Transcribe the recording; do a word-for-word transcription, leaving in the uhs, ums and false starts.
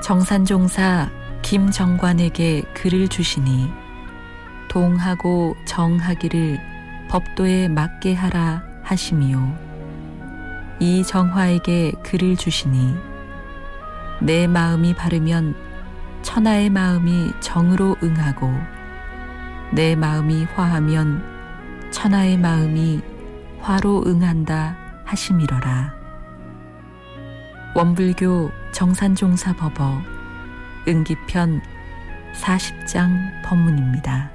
정산종사 김정관에게 글을 주시니 동하고 정하기를 법도에 맞게 하라 하시미요. 이정화에게 글을 주시니 내 마음이 바르면 천하의 마음이 정으로 응하고 내 마음이 화하면 천하의 마음이 화로 응한다 하심이러라. 원불교 정산종사 법어 응기편 사십 장 법문입니다.